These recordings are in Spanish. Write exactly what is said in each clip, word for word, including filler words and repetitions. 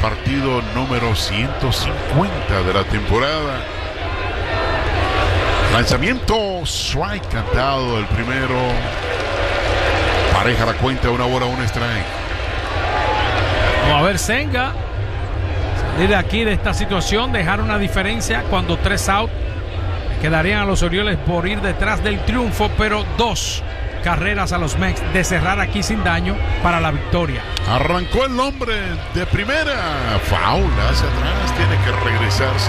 partido número ciento cincuenta de la temporada. Lanzamiento, strike cantado el primero. Pareja la cuenta, una bola, un strike. Vamos a ver Senga salir de aquí de esta situación, dejar una diferencia cuando tres out. Quedarían a los Orioles por ir detrás del triunfo, pero dos carreras a los Mex de cerrar aquí sin daño para la victoria. Arrancó el hombre de primera. Foul hacia atrás, tiene que regresarse.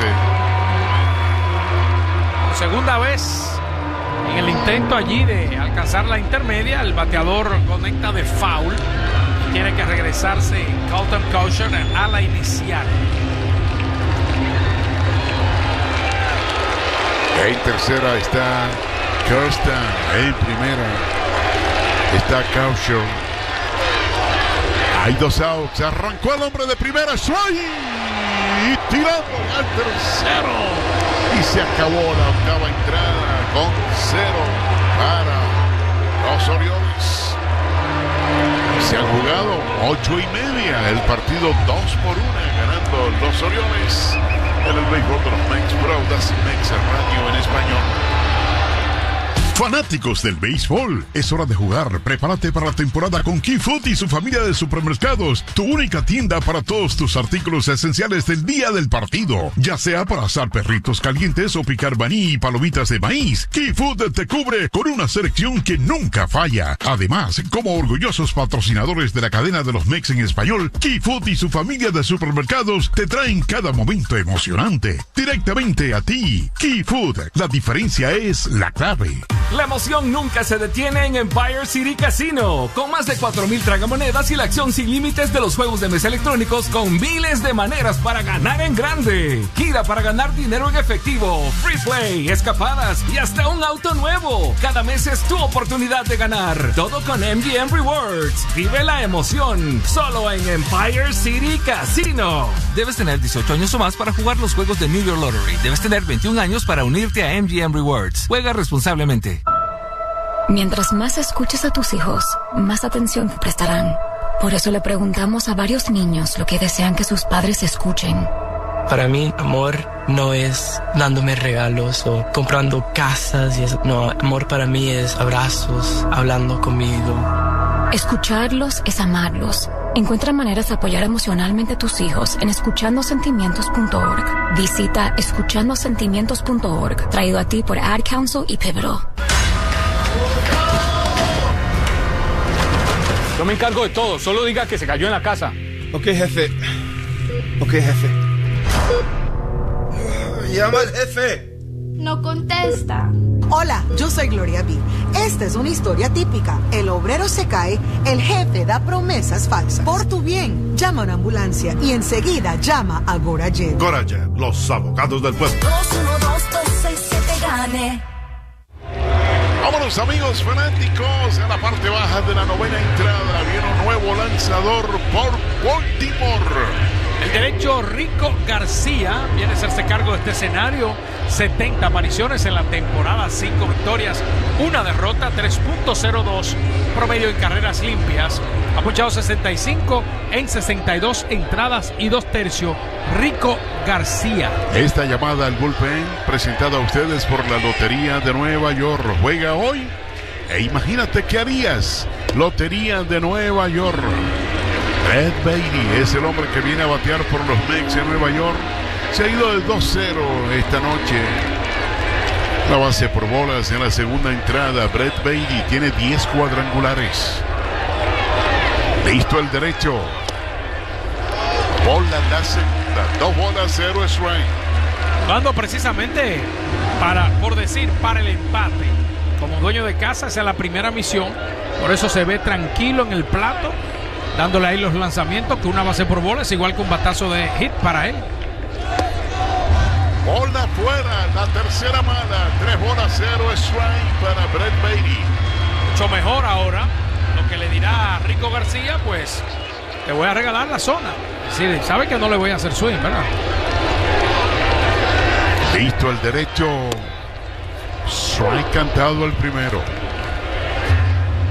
Por segunda vez en el intento allí de alcanzar la intermedia, el bateador conecta de foul. Tiene que regresarse Colton Cowsher a la inicial. En tercera está Kirsten. En primera está Cowsher. Hay dos outs. Arrancó el hombre de primera. Swing. Y tirando al tercero. Y se acabó la octava entrada con cero para los Orioles. Se han jugado ocho y media. El partido dos por una ganando los Orioles. En el béisbol de los Mex Pro, das Mex Radio en español. Fanáticos del béisbol, es hora de jugar. Prepárate para la temporada con Key Food y su familia de supermercados, tu única tienda para todos tus artículos esenciales del día del partido. Ya sea para asar perritos calientes o picar maní y palomitas de maíz, Key Food te cubre con una selección que nunca falla. Además, como orgullosos patrocinadores de la cadena de los Mex en español, Key Food y su familia de supermercados te traen cada momento emocionante directamente a ti. Key Food, la diferencia es la clave. La emoción nunca se detiene en Empire City Casino. Con más de cuatro mil tragamonedas y la acción sin límites de los juegos de mesa electrónicos con miles de maneras para ganar en grande. Gira para ganar dinero en efectivo, free play, escapadas y hasta un auto nuevo. Cada mes es tu oportunidad de ganar. Todo con M G M Rewards. Vive la emoción solo en Empire City Casino. Debes tener dieciocho años o más para jugar los juegos de New York Lottery. Debes tener veintiún años para unirte a M G M Rewards. Juega responsablemente. Mientras más escuches a tus hijos, más atención te prestarán. Por eso le preguntamos a varios niños lo que desean que sus padres escuchen. Para mí, amor no es dándome regalos o comprando casas y eso. No, amor para mí es abrazos, hablando conmigo. Escucharlos es amarlos. Encuentra maneras de apoyar emocionalmente a tus hijos en escuchando sentimientos punto org. Visita escuchando sentimientos punto org, traído a ti por Ad Council y Pivotal. Yo me encargo de todo, solo diga que se cayó en la casa. Ok, jefe. Ok, jefe. Llama al jefe. No contesta. Hola, yo soy Gloria B. Esta es una historia típica. El obrero se cae, el jefe da promesas falsas. Por tu bien, llama a una ambulancia y enseguida llama a Gorajet. Gorajet, los abogados del pueblo. dos uno dos dos seis siete gane. Vámonos amigos fanáticos a la parte baja de la novena entrada. Viene un nuevo lanzador por Baltimore. El derecho Rico García viene a hacerse cargo de este escenario. setenta apariciones en la temporada, cinco victorias, una derrota, tres punto cero dos promedio en carreras limpias. Ha ponchado sesenta y cinco en sesenta y dos entradas y dos tercios. Rico García. Esta llamada al bullpen presentada a ustedes por la Lotería de Nueva York. Juega hoy e imagínate qué harías. Lotería de Nueva York. Brett Baty es el hombre que viene a batear por los Mets en Nueva York. Se ha ido del dos cero esta noche. La base por bolas en la segunda entrada. Brett Baty tiene diez cuadrangulares. Listo el derecho. Bola la segunda. Dos bolas, cero strike. Jugando precisamente para, por decir, para el empate. Como dueño de casa, esa es la primera misión. Por eso se ve tranquilo en el plato, dándole ahí los lanzamientos, que una base por bola es igual que un batazo de hit para él. Bola fuera, la tercera mala. Tres bolas, cero strike para Brett Baty. Mucho mejor ahora. Lo que le dirá a Rico García, pues te voy a regalar la zona. Es decir, sabe que no le voy a hacer swing, ¿verdad? Listo el derecho. Strike cantado el primero.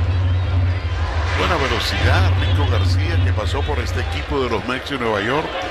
Buena velocidad, Rico García, que pasó por este equipo de los Mets de Nueva York.